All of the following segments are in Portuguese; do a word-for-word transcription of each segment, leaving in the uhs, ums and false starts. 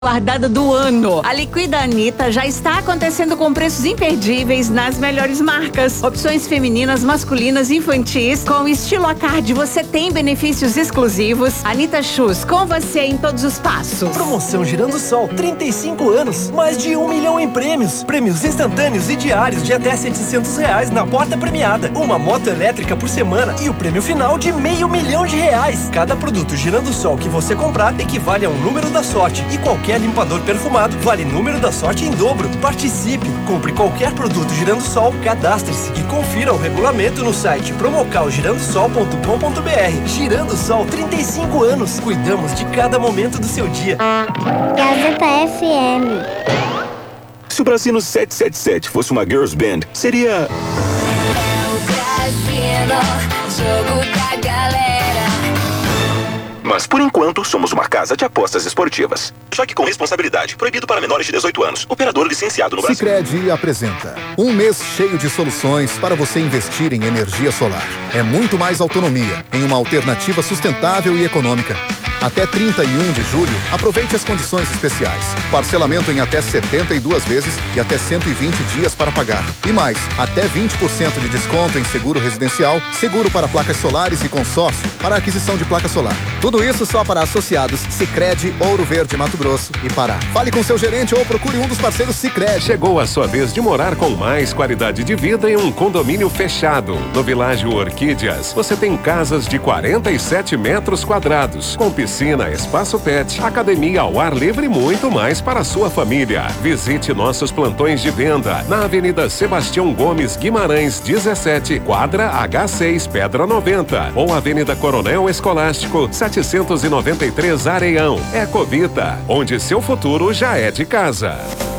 Guardada do ano. A Liquida Anitta já está acontecendo com preços imperdíveis nas melhores marcas. Opções femininas, masculinas e infantis. Com estilo à card, você tem benefícios exclusivos. Anitta Shoes, com você em todos os passos. Promoção Girando Sol, trinta e cinco anos, mais de um milhão em prêmios. Prêmios instantâneos e diários de até setecentos reais na porta premiada. Uma moto elétrica por semana e o prêmio final de meio milhão de reais. Cada produto Girando Sol que você comprar equivale a um número da sorte e qualquer limpador perfumado vale número da sorte em dobro. Participe, compre qualquer produto Girando Sol, cadastre-se e confira o regulamento no site promocal girando sol ponto com ponto br. Girando Sol, trinta e cinco anos. Cuidamos de cada momento do seu dia. Gazeta F M. Se o Brasino sete sete sete fosse uma girls band, seria... É o Brasino, jogo da galera. Mas, por enquanto, somos uma casa de apostas esportivas. Jogue com responsabilidade. Proibido para menores de dezoito anos. Operador licenciado no Brasil. Sicredi apresenta um mês cheio de soluções para você investir em energia solar. É muito mais autonomia em uma alternativa sustentável e econômica. Até trinta e um de julho, aproveite as condições especiais. Parcelamento em até setenta e duas vezes e até cento e vinte dias para pagar. E mais, até vinte por cento de desconto em seguro residencial, seguro para placas solares e consórcio para aquisição de placa solar. Tudo isso só para associados Sicredi, Ouro Verde, Mato Grosso e Pará. Fale com seu gerente ou procure um dos parceiros Sicredi. Chegou a sua vez de morar com mais qualidade de vida em um condomínio fechado. No Világio Orquídeas, você tem casas de quarenta e sete metros quadrados, com piscina, espaço pet, academia ao ar livre e muito mais para a sua família. Visite nossos plantões de venda na Avenida Sebastião Gomes Guimarães, dezessete, quadra H seis, Pedra noventa, ou Avenida Coronel Escolástico, setecentos e noventa e três, Areião. Ecovita, onde seu futuro já é de casa.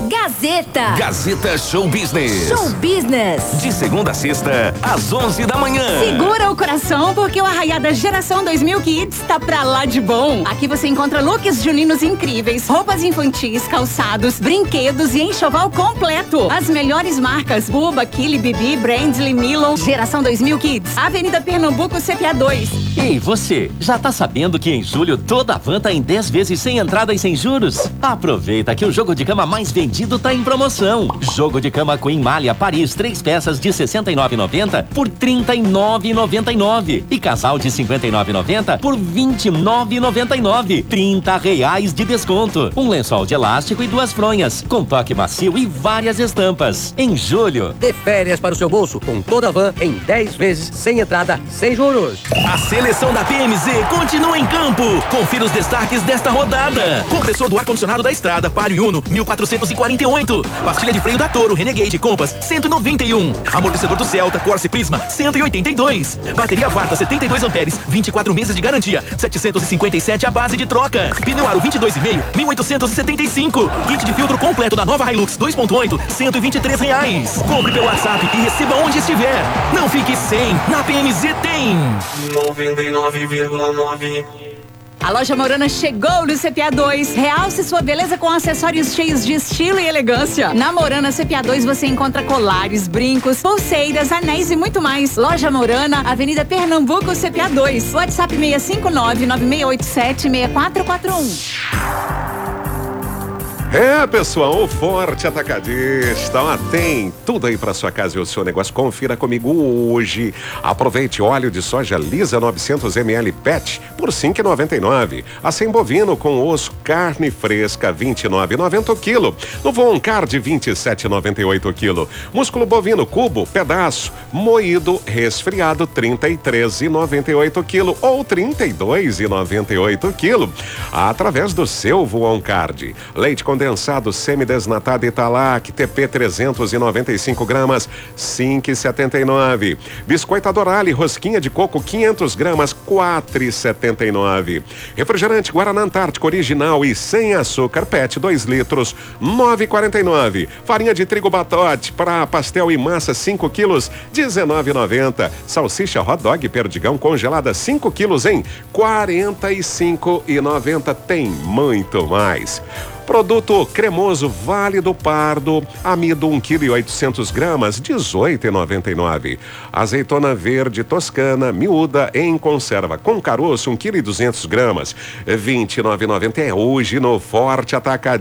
Gazeta. Gazeta Show Business. Show Business. De segunda a sexta, às onze da manhã. Segura o coração, porque o Arraiada Geração dois mil Kids tá pra lá de bom. Aqui você encontra looks juninos incríveis, roupas infantis, calçados, brinquedos e enxoval completo. As melhores marcas: Buba, Kili, Bibi, Brandly, Milo. Geração dois mil Kids, Avenida Pernambuco, C P A dois. Ei, você, já tá sabendo que em julho toda a van tá em dez vezes sem entrada e sem juros? Aproveita que o jogo de cama mais vendido tá em promoção. Jogo de cama Queen Malha Paris, três peças de sessenta e nove reais e noventa centavos por trinta e nove reais e noventa e nove centavos. E casal de cinquenta e nove reais e noventa centavos por vinte e nove reais e noventa e nove centavos. trinta reais de desconto. Um lençol de elástico e duas fronhas, com toque macio e várias estampas. Em julho, dê férias para o seu bolso com toda a van em dez vezes sem entrada, sem juros. A seleção da P M Z continua em campo. Confira os destaques desta rodada. Compressor do ar-condicionado da Estrada, Palio Uno, mil quatrocentos e quarenta e oito. Pastilha de freio da Toro, Renegade Compass, cento e noventa e um. Amortecedor do Celta, Corsa Prisma, cento e oitenta e dois. Bateria Varta, setenta e dois amperes, vinte e quatro meses de garantia, setecentos e cinquenta e sete a base de troca. Pneu Aro vinte e dois e meio, mil oitocentos e setenta e cinco. Kit de filtro completo da nova Hilux dois ponto oito, cento e vinte e três reais. Compre pelo WhatsApp e receba onde estiver. Não fique sem, na P M Z tem. noventa e nove vírgula nove. A loja Morana chegou no C P A dois. Realce sua beleza com acessórios cheios de estilo e elegância. Na Morana C P A dois você encontra colares, brincos, pulseiras, anéis e muito mais. Loja Morana, Avenida Pernambuco, C P A dois. WhatsApp seis cinco nove, nove seis oito sete, seis quatro quatro um. É, pessoal, o Forte Atacadista, ó, tem tudo aí para sua casa e o seu negócio. Confira comigo hoje. Aproveite óleo de soja lisa novecentos mililitros P E T por cinco reais e noventa e nove centavos. Acém bovino com osso, carne fresca vinte e nove reais e noventa centavos o quilo. No Von Card vinte e sete reais e noventa e oito centavos o quilo. Músculo bovino cubo, pedaço, moído, resfriado trinta e três reais e noventa e oito centavos o quilo ou trinta e dois reais e noventa e oito centavos o quilo. Através do seu Von Card. Leite condensado condensado semidesnatado Italac T P trezentos e noventa e cinco gramas, cinco reais e setenta e nove centavos. Biscoito Adorale rosquinha de coco quinhentas gramas, quatro reais e setenta e nove centavos. Refrigerante Guaraná Antártico original e sem açúcar P E T dois litros, nove reais e quarenta e nove centavos. Farinha de trigo Batote para pastel e massa cinco quilos, dezenove reais e noventa centavos. Salsicha hot dog Perdigão congelada cinco quilos em quarenta e cinco reais e noventa centavos. Tem muito mais. Produto cremoso Vale do Pardo, amido um quilo e oitocentos gramas, dezoito e noventa e nove. Azeitona verde toscana, miúda em conserva com caroço, um quilo e duzentos gramas, vinte e nove e noventa. É hoje no Forte Atacadista.